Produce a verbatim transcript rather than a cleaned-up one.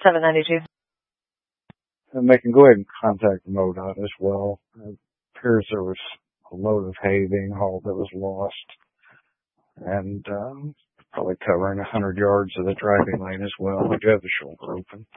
seven ninety-two. And they can go ahead and contact MoDOT as well. It appears there was a load of hay being hauled that was lost. And um, probably covering one hundred yards of the driving lane as well. We do have the shoulder open.